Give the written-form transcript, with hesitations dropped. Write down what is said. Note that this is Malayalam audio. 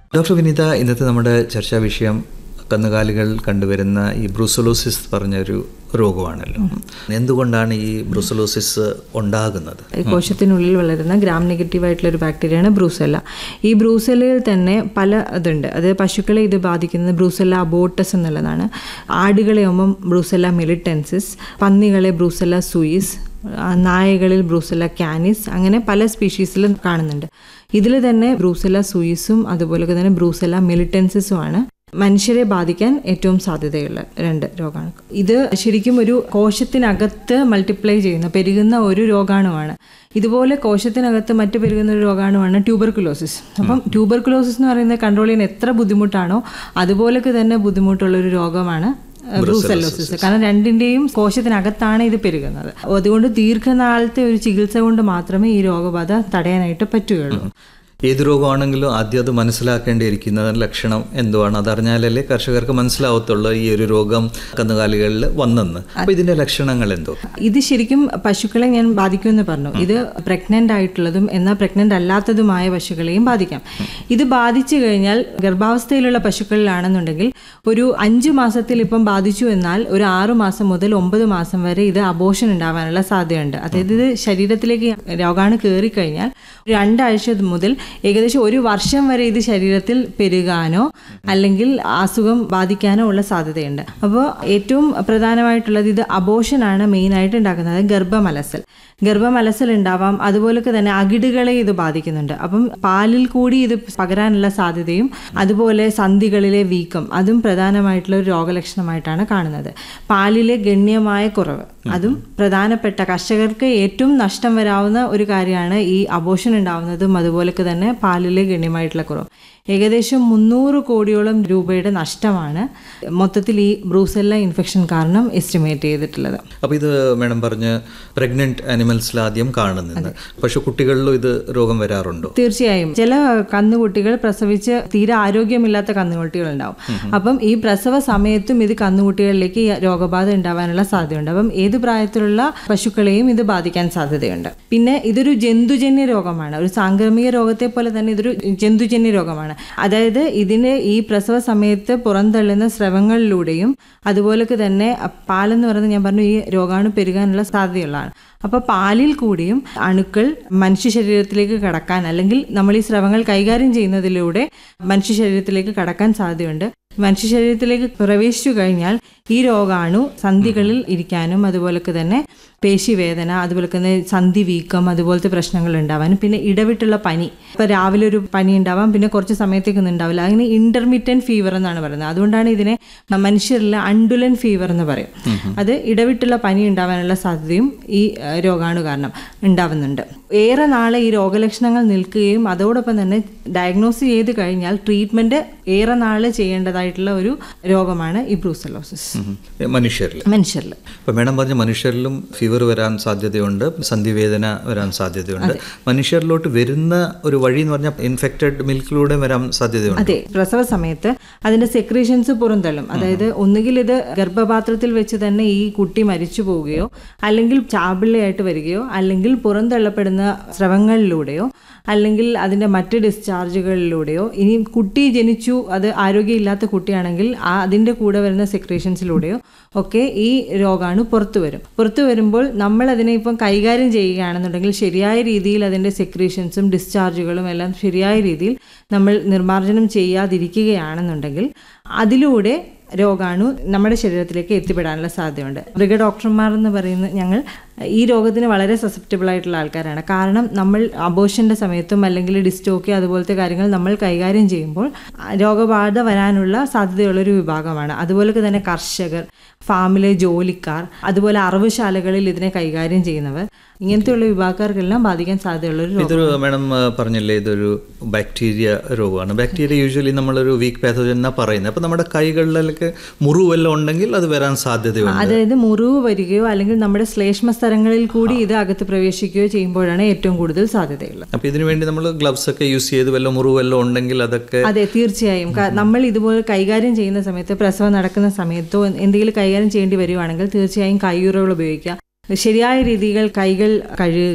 ഡോക്ടർ വിനീത, ഇന്നത്തെ നമ്മുടെ ചർച്ചാ വിഷയം കന്നുകാലികൾ കണ്ടുവരുന്ന ഈ ബ്രൂസലോസിസ് പറഞ്ഞൊരു രോഗമാണല്ലോ. എന്തുകൊണ്ടാണ് ഈ ബ്രൂസലോസിസ് ഉണ്ടാകുന്നത്? കോശത്തിനുള്ളിൽ വളരുന്ന ഗ്രാം നെഗറ്റീവ് ആയിട്ടുള്ള ഒരു ബാക്ടീരിയയാണ് ബ്രൂസെല്ല. ഈ ബ്രൂസെല്ലയിൽ തന്നെ പല ഇതുണ്ട്. അത് പശുക്കളെ ഇത് ബാധിക്കുന്നത് ബ്രൂസെല്ല അബോർട്ടസ് എന്നുള്ളതാണ്. ആടുകളെ ആകുമ്പം ബ്രൂസെല്ല മിലിറ്റൻസിസ്, പന്നികളെ ബ്രൂസെല്ല സൂയിസ്, നായകളിൽ ബ്രൂസെല്ല കാനിസ്, അങ്ങനെ പല സ്പീഷീസിലും കാണുന്നുണ്ട്. ഇതിൽ തന്നെ ബ്രൂസെല്ല സൂയിസും അതുപോലെ തന്നെ ബ്രൂസെല്ല മിലിറ്റൻസിസുമാണ് മനുഷ്യരെ ബാധിക്കാൻ ഏറ്റവും സാധ്യതയുള്ള 2 രോഗാണു. ഇത് ശരിക്കും ഒരു കോശത്തിനകത്ത് മൾട്ടിപ്ലൈ ചെയ്യുന്ന പെരുകുന്ന ഒരു രോഗാണുവാണ്. ഇതുപോലെ കോശത്തിനകത്ത് മറ്റ് പെരുകുന്ന ഒരു രോഗാണുവാണ് ട്യൂബർകുലോസിസ്. അപ്പം ട്യൂബർകുലോസിസ് എന്ന് പറയുന്നത് കൺട്രോൾ ചെയ്യാൻ എത്ര ബുദ്ധിമുട്ടാണോ അതുപോലൊക്കെ തന്നെ ബുദ്ധിമുട്ടുള്ളൊരു രോഗമാണ് ബ്രൂസെല്ലോസിസ്. കാരണം രണ്ടിൻ്റെയും കോശത്തിനകത്താണ് ഇത് പെരുകുന്നത്. അതുകൊണ്ട് ദീർഘനാളത്തെ ഒരു ചികിത്സ കൊണ്ട് മാത്രമേ ഈ രോഗബാധ തടയാനായിട്ട് പറ്റുകയുള്ളൂ. ഏത് രോഗമാണെങ്കിലും ആദ്യം അത് മനസ്സിലാക്കേണ്ടിയിരിക്കുന്ന ലക്ഷണം എന്തുവാണ്, അതറിഞ്ഞാലല്ലേ കർഷകർക്ക് മനസ്സിലാവത്തുള്ളൂ ഈ ഒരു രോഗം കന്നുകാലികളിൽ വന്നെന്ന്. അപ്പോൾ ഇതിന്റെ ലക്ഷണങ്ങൾ എന്തോ? ഇത് ശരിക്കും പശുക്കളെ ഞാൻ ബാധിക്കുമെന്ന് പറഞ്ഞു. ഇത് പ്രഗ്നന്റ് ആയിട്ടുള്ളതും എന്നാൽ പ്രഗ്നന്റ് അല്ലാത്തതുമായ പശുക്കളെയും ബാധിക്കാം. ഇത് ബാധിച്ചു കഴിഞ്ഞാൽ ഗർഭാവസ്ഥയിലുള്ള പശുക്കളിലാണെന്നുണ്ടെങ്കിൽ ഒരു 5 മാസത്തിൽ ഇപ്പം ബാധിച്ചു എന്നാൽ ഒരു 6 മാസം മുതൽ 9 മാസം വരെ ഇത് അബോർഷൻ ഉണ്ടാവാനുള്ള സാധ്യതയുണ്ട്. അതായത് ഇത് ശരീരത്തിലേക്ക് രോഗാണു കയറിക്കഴിഞ്ഞാൽ 2 ആഴ്ച മുതൽ ഏകദേശം 1 വർഷം വരെ ഇത് ശരീരത്തിൽ പെരുകാനോ അല്ലെങ്കിൽ അസുഖം ബാധിക്കാനോ ഉള്ള സാധ്യതയുണ്ട്. അപ്പോൾ ഏറ്റവും പ്രധാനമായിട്ടുള്ളത് ഇത് അബോർഷനാണ് മെയിനായിട്ട് ഉണ്ടാക്കുന്നത്. ഗർഭമലസൽ ഉണ്ടാവാം. അതുപോലൊക്കെ തന്നെ അകിടുകളെ ഇത് ബാധിക്കുന്നുണ്ട്. അപ്പം പാലിൽ കൂടി ഇത് പകരാനുള്ള സാധ്യതയും അതുപോലെ സന്ധികളിലെ വീക്കം അതും പ്രധാനമായിട്ടുള്ള ഒരു രോഗലക്ഷണമായിട്ടാണ് കാണുന്നത്. പാലിലെ ഗണ്യമായ കുറവ് അതും പ്രധാനപ്പെട്ട കർഷകർക്ക് ഏറ്റവും നഷ്ടം വരാവുന്ന ഒരു കാര്യമാണ് ഈ അബോർഷൻ ഉണ്ടാവുന്നതും അതുപോലൊക്കെ തന്നെ പാലിലെ ഗണ്യമായിട്ടുള്ള കുറവ്. ഏകദേശം 300 കോടിയോളം രൂപയുടെ നഷ്ടമാണ് മൊത്തത്തിൽ ഈ ബ്രൂസെല്ല ഇൻഫെക്ഷൻ കാരണം എസ്റ്റിമേറ്റ് ചെയ്തിട്ടുള്ളത്. അപ്പോൾ ഇത് മേഡം പറഞ്ഞ് പ്രഗ്നന്റ് ആനിമൽസിൽ ആദ്യം കാണുന്നത്, പക്ഷെ കുട്ടികളിലും ഇത് രോഗം വരാറുണ്ടോ? തീർച്ചയായും. ചില കന്നുകുട്ടികൾ പ്രസവിച്ച് തീരെ ആരോഗ്യമില്ലാത്ത കന്നുകുട്ടികൾ ഉണ്ടാവും. അപ്പം ഈ പ്രസവ സമയത്തും ഇത് കന്നുകുട്ടികളിലേക്ക് രോഗബാധ ഉണ്ടാവാനുള്ള സാധ്യതയുണ്ട്. അപ്പം ഏത് പ്രായത്തിലുള്ള പശുക്കളെയും ഇത് ബാധിക്കാൻ സാധ്യതയുണ്ട്. പിന്നെ ഇതൊരു ജന്തുജന്യ രോഗമാണ്. ഒരു സാംക്രമിക രോഗത്തെ പോലെ തന്നെ ഇതൊരു ജന്തുജന്യ രോഗമാണ്. അതായത് ഇതിന് ഈ പ്രസവ സമയത്ത് പുറന്തള്ളുന്ന സ്രവങ്ങളിലൂടെയും അതുപോലൊക്കെ തന്നെ പാലെന്ന് പറയുന്നത് ഞാൻ പറഞ്ഞു ഈ രോഗാണു പെരുകാനുള്ള സാധ്യതയുള്ളതാണ്. അപ്പോൾ പാലിൽ കൂടിയും അണുക്കൾ മനുഷ്യ ശരീരത്തിലേക്ക് കടക്കാൻ അല്ലെങ്കിൽ നമ്മൾ ഈ സ്രവങ്ങൾ കൈകാര്യം ചെയ്യുന്നതിലൂടെ മനുഷ്യ ശരീരത്തിലേക്ക് കടക്കാൻ സാധ്യതയുണ്ട്. മനുഷ്യ ശരീരത്തിലേക്ക് പ്രവേശിച്ചു കഴിഞ്ഞാൽ ഈ രോഗാണു സന്ധികളിൽ ഇരിക്കാനും അതുപോലൊക്കെ തന്നെ പേശിവേദന അതുപോലെ തന്നെ സന്ധി വീക്കം അതുപോലത്തെ പ്രശ്നങ്ങൾ ഉണ്ടാവാനും പിന്നെ ഇടവിട്ടുള്ള പനി. ഇപ്പോൾ രാവിലെ ഒരു പനി ഉണ്ടാവാം, പിന്നെ കുറച്ച് സമയത്തേക്കൊന്നും ഉണ്ടാവില്ല. അങ്ങനെ ഇന്റർമിറ്റന്റ് ഫീവർ എന്നാണ് പറയുന്നത്. അതുകൊണ്ടാണ് ഇതിനെ മനുഷ്യരിൽ അണ്ടുലൻ ഫീവർ എന്ന് പറയും. അത് ഇടവിട്ടുള്ള പനി ഉണ്ടാവാനുള്ള സാധ്യതയും ഈ രോഗാണു കാരണം ഉണ്ടാവുന്നുണ്ട്. ഏറെ നാളെ ഈ രോഗലക്ഷണങ്ങൾ നിൽക്കുകയും അതോടൊപ്പം തന്നെ ഡയഗ്നോസ് ചെയ്ത് കഴിഞ്ഞാൽ ട്രീറ്റ്മെന്റ് ഏറെ നാളെ ചെയ്യേണ്ടതായിട്ടുള്ള ഒരു രോഗമാണ് ഈ ബ്രൂസെല്ലോസിസ് മനുഷ്യരിൽ. ഇപ്പൊ മേഡം പറഞ്ഞ മനുഷ്യരിലും ഫീവർ വരാൻ സാധ്യതയുണ്ട്, സന്ധിവേദന വരാൻ സാധ്യതയുണ്ട്. മനുഷ്യരിലോട്ട് വരുന്ന ഒരു വഴി എന്ന് പറഞ്ഞാൽ ഇൻഫെക്റ്റഡ് മിൽക്കിലൂടെ വരാൻ സാധ്യതയുണ്ട്. അതെ, പ്രസവ സമയത്ത് അതിന്റെ സെക്രീഷൻസ് പുറന്തള്ളും. അതായത് ഒന്നുകിൽ ഇത് ഗർഭപാത്രത്തിൽ വെച്ച് തന്നെ ഈ കുട്ടി മരിച്ചു പോവുകയോ അല്ലെങ്കിൽ ചാപിള്ളയായിട്ട് വരികയോ അല്ലെങ്കിൽ പുറന്തള്ളപ്പെടുന്ന സ്രവങ്ങളിലൂടെയോ അല്ലെങ്കിൽ അതിൻ്റെ മറ്റ് ഡിസ്ചാർജുകളിലൂടെയോ, ഇനി കുട്ടി ജനിച്ചു അത് ആരോഗ്യമില്ലാത്ത കുട്ടിയാണെങ്കിൽ അതിൻ്റെ കൂടെ വരുന്ന സെക്രീഷൻസിലൂടെയോ ഒക്കെ ഈ രോഗാണു പുറത്തു വരുമ്പോൾ നമ്മൾ അതിനെ ഇപ്പം കൈകാര്യം ചെയ്യുകയാണെന്നുണ്ടെങ്കിൽ ശരിയായ രീതിയിൽ അതിൻ്റെ സെക്രീഷൻസും ഡിസ്ചാർജുകളും എല്ലാം ശരിയായ രീതിയിൽ നമ്മൾ നിർമ്മാർജ്ജനം ചെയ്യാതിരിക്കുകയാണെന്നുണ്ടെങ്കിൽ അതിലൂടെ രോഗാണു നമ്മുടെ ശരീരത്തിലേക്ക് എത്തിപ്പെടാനുള്ള സാധ്യതയുണ്ട്. മൃഗഡോക്ടർമാർ എന്ന് പറയുന്നത് ഞങ്ങൾ ഈ രോഗത്തിന് വളരെ സസെപ്റ്റബിൾ ആയിട്ടുള്ള ആൾക്കാരാണ്. കാരണം നമ്മൾ അബോർഷൻ്റെ സമയത്തും അല്ലെങ്കിൽ ഡിസ്റ്റോക്കി അതുപോലത്തെ കാര്യങ്ങൾ നമ്മൾ കൈകാര്യം ചെയ്യുമ്പോൾ രോഗബാധ വരാനുള്ള സാധ്യതയുള്ളൊരു വിഭാഗമാണ്. അതുപോലെ തന്നെ കർഷകർ, ഫാമിലെ ജോലിക്കാർ, അതുപോലെ അറവുശാലകളിൽ ഇതിനെ കൈകാര്യം ചെയ്യുന്നവർ, ഇങ്ങനത്തെയുള്ള വിഭാഗക്കാർക്കെല്ലാം ബാധിക്കാൻ സാധ്യതയുള്ളൊരു രോഗം. ഇതൊരു മേഡം പറഞ്ഞില്ലേ ഇതൊരു ബാക്ടീരിയ രോഗമാണ്. ബാക്ടീരിയ യൂഷ്വലി നമ്മളൊരു വീക്ക് പാത്തോജൻ എന്നാ പറയുന്നത്. അപ്പം നമ്മുടെ കൈകളിലൊക്കെ മുറിവെല്ലാം ഉണ്ടെങ്കിൽ അത് വരാൻ സാധ്യതയുണ്ട്. അതായത് മുറിവ് വരികയോ അല്ലെങ്കിൽ നമ്മുടെ ശ്ലേഷ്മ സ്ഥലങ്ങളിൽ കൂടി ഇത് അകത്ത് പ്രവേശിക്കുകയോ ചെയ്യുമ്പോഴാണ് ഏറ്റവും കൂടുതൽ സാധ്യതയുള്ളത്. അപ്പോൾ ഇതിനു വേണ്ടി നമ്മൾ ഗ്ലവ്സ് ഒക്കെ യൂസ് ചെയ്ത് വല്ല മുറിവെല്ലാം ഉണ്ടെങ്കിൽ അതൊക്കെ. അതെ, തീർച്ചയായും. നമ്മൾ ഇതുപോലെ കൈകാര്യം ചെയ്യുന്ന സമയത്ത്, പ്രസവം നടക്കുന്ന സമയത്തോ എന്തെങ്കിലും കൈകാര്യം ചെയ്യേണ്ടി വരുവാണെങ്കിൽ തീർച്ചയായും കൈയുറകൾ ഉപയോഗിക്കുക. ശരിയായ രീതികൾ കൈകൾ കഴുകുക.